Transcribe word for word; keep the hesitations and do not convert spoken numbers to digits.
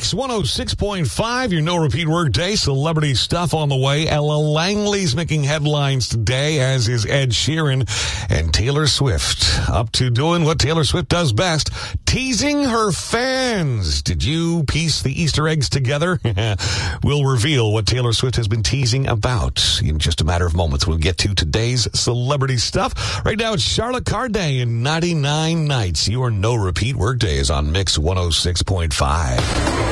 Mix one oh six point five, your no-repeat workday. Celebrity stuff on the way. Ella Langley's making headlines today, as is Ed Sheeran. And Taylor Swift, up to doing what Taylor Swift does best, teasing her fans. Did you piece the Easter eggs together? We'll reveal what Taylor Swift has been teasing about in just a matter of moments. We'll get to today's celebrity stuff. Right now, it's Charlotte Carday in ninety-nine Nights. Your no-repeat workday is on Mix one oh six point five.